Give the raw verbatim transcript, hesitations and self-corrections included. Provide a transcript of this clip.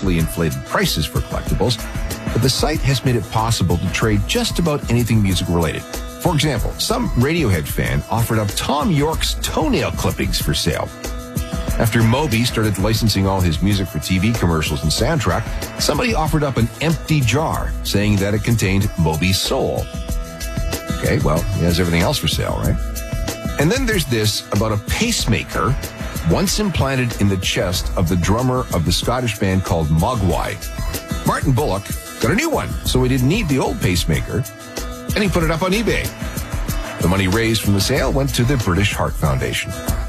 vastly inflated prices for collectibles, but the site has made it possible to trade just about anything music-related. For example, some Radiohead fan offered up Tom York's toenail clippings for sale. After Moby started licensing all his music for T V commercials and soundtrack, somebody offered up an empty jar, saying that it contained Moby's soul. Okay, well, he has everything else for sale, right? And then there's this about a pacemaker once implanted in the chest of the drummer of the Scottish band called Mogwai. Martin Bullock got a new one, so he didn't need the old pacemaker, and he put it up on eBay. The money raised from the sale went to the British Heart Foundation.